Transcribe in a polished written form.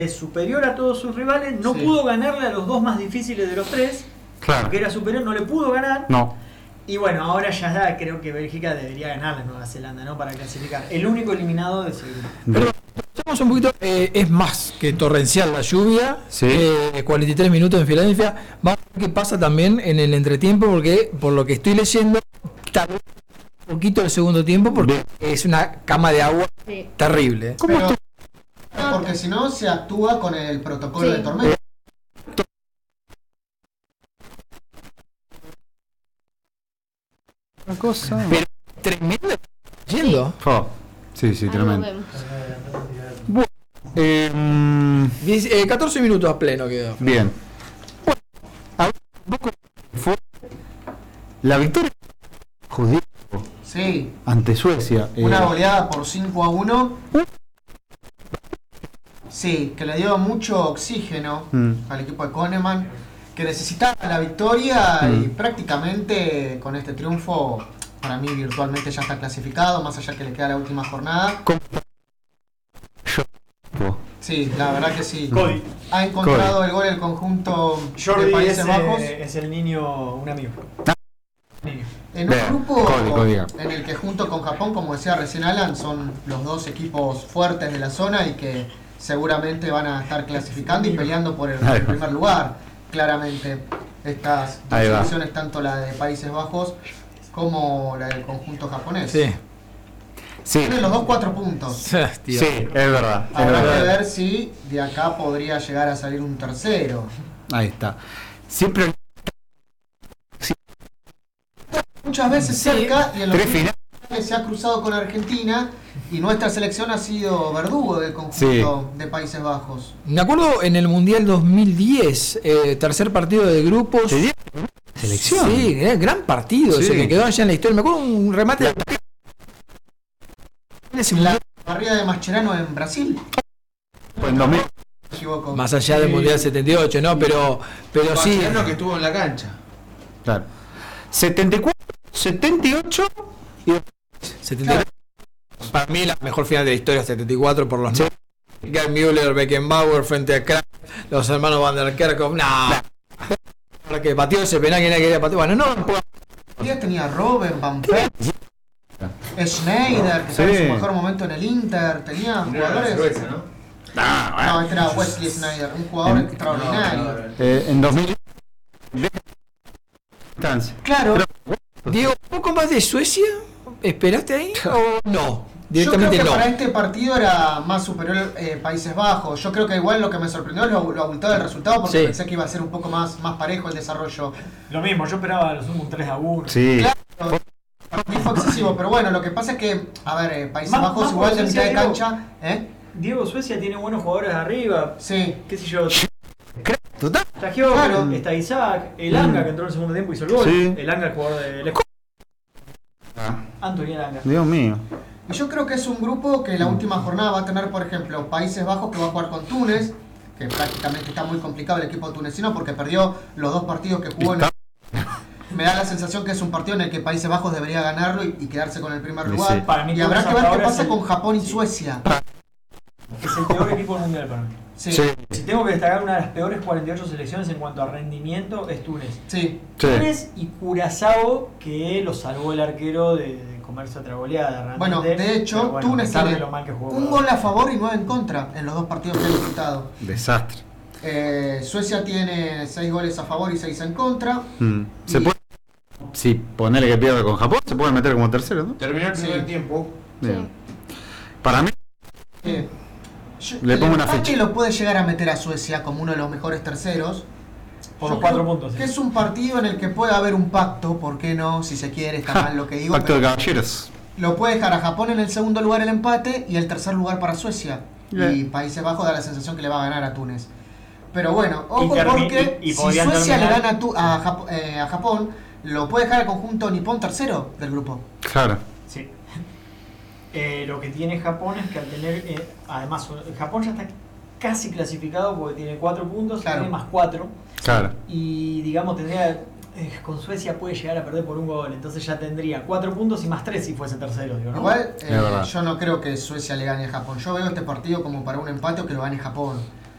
es superior a todos sus rivales, no Sí. pudo ganarle a los dos más difíciles de los tres, Claro. porque era superior, no le pudo ganar. No. Y bueno, ahora ya da, creo que Bélgica debería ganarle a Nueva Zelanda, ¿no? Para clasificar. El único eliminado de ese grupo. Pero estamos un poquito, es más que torrencial la lluvia, Sí. 43 minutos en Filadelfia. Vamos a ver qué pasa también en el entretiempo, porque por lo que estoy leyendo, tal vez un poquito el segundo tiempo, porque es una cama de agua Sí. terrible. Pero, porque si no se actúa con el protocolo Sí. de tormenta. Una cosa. Pero tremendo yendo. Oh, sí, sí, Ahí tremendo. nos vemos. 14 minutos a pleno quedó. Bien. Bueno, a ver, un poco fue la victoria judía Sí, ante Suecia. una goleada por 5-1. Sí, que le dio mucho oxígeno al equipo de Koeman, que necesitaba la victoria y prácticamente con este triunfo, para mí virtualmente ya está clasificado, más allá que le queda la última jornada. Sí, la verdad que sí. Cody. Ha encontrado el gol el conjunto de Jordi Países Bajos. es el niño, un amigo. Niño. En un Bien, grupo Cody. en el que junto con Japón, como decía recién Alan, son los dos equipos fuertes de la zona y que seguramente van a estar clasificando y peleando por el primer lugar. Claramente, estas dos Ahí va. selecciones, tanto la de Países Bajos como la del conjunto japonés. Sí. Sí, Tienen los dos 4 puntos. Tío. sí, es verdad. Es Habrá que verdad. ver si de acá podría llegar a salir un tercero. Ahí está. Siempre Muchas veces Sí. cerca y en los tres finales. finales se ha cruzado con Argentina y nuestra selección ha sido verdugo del conjunto de Países Bajos. Me acuerdo en el Mundial 2010, tercer partido de grupos. ¿Te dio selección? Sí, gran partido Sí. ese que quedó allá en la historia. Me acuerdo un remate de ese La mundial. barrida de Mascherano en Brasil, En 2000. me equivoco. Más allá del Mundial 78, ¿no? Pero sí. Mascherano que estuvo en la cancha. Claro. 74, 78 y 73. Para mí la mejor final de la historia, 74 por los nombres. Gerd Müller, Beckenbauer frente a Kraft, los hermanos Van der Kerkhoff. Para que pateó ese penal que nadie quería patear. Bueno, no. Díaz tenía Robben, Van Persie, Schneider, que estaba en Sí. su mejor momento en el Inter, tenía No era la jugadores. cerveza, ¿no? No, este era Wesley Sneijder, un jugador extraordinario. en 2000. Distancia. Claro, Diego, ¿un poco más de Suecia? ¿Esperaste ahí o no? yo creo Directamente que no. para este partido era más superior Países Bajos. Yo creo que igual lo que me sorprendió es lo abultado del resultado, porque Sí. pensé que iba a ser un poco más parejo el desarrollo. Lo mismo, yo esperaba lo sumo un 3-1. Sí. Claro, para mí fue excesivo, pero bueno, lo que pasa es que, a ver, Países Más- Bajos más igual por de mitad de Diego. cancha, Diego, Suecia tiene buenos jugadores arriba. Sí, Qué sé yo. Total. Está Gio, Claro. está Isaac, el Anga que entró en el segundo tiempo y hizo el gol. Sí. El Anga, el jugador de Anthony el Anga. Dios mío. y yo creo que es un grupo que la última jornada va a tener, por ejemplo, Países Bajos, que va a jugar con Túnez, que prácticamente está muy complicado el equipo tunecino porque perdió los dos partidos que jugó en me da la sensación que es un partido en el que Países Bajos debería ganarlo y quedarse con el primer Sí, lugar. sí. Para mí, Y habrá Túnez que ver hasta qué ahora pasa es con Japón y Suecia. Es el peor equipo del mundial para mí. Sí, Sí. Si tengo que destacar una de las peores 48 selecciones en cuanto a rendimiento, es Túnez. sí. Sí. Túnez y Curazao, que lo salvó el arquero de comerse otra goleada. Realmente. Bueno, de hecho, Pero bueno, Túnez a pesar de tiene lo mal que jugó. un gol a favor y 9 en contra en los dos partidos que ha disputado. Desastre. Suecia tiene 6 goles a favor y 6 en contra. Se Y- puede. Si ponele que pierde con Japón, se puede meter como tercero, ¿no? Terminó el primer Sí. tiempo. Bien. Para mí, Le pongo una empate fecha. lo puede llegar a meter a Suecia como uno de los mejores terceros. Por Yo los 4 creo puntos. Que es un partido en el que puede haber un pacto, ¿por qué no? Si se quiere, está mal lo que digo. pacto de pero caballeros. lo puede dejar a Japón en el segundo lugar el empate y el tercer lugar para Suecia. Bien. Y Países Bajos da la sensación que le va a ganar a Túnez. Pero bueno, ojo Y termi- porque y si podrían Suecia le terminar- gana a Japón, lo puede dejar al conjunto nipón tercero del grupo. Claro. Sí. Lo que tiene Japón es que al tener. Además, Japón ya está casi clasificado porque tiene 4 puntos, Claro. tiene más 4. Claro. Y digamos, tendría. Con Suecia puede llegar a perder por un gol. Entonces ya tendría 4 puntos y más 3 si fuese tercero, digo, ¿no? Igual, Es verdad. yo no creo que Suecia le gane a Japón. Yo veo este partido como para un empate o que lo gane Japón.